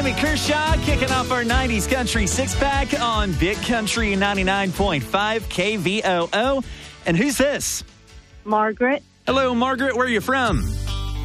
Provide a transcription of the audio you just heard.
Sammy Kershaw kicking off our 90s country six-pack on Big Country 99.5 KVOO. And who's this? Margaret. Hello, Margaret. Where are you from?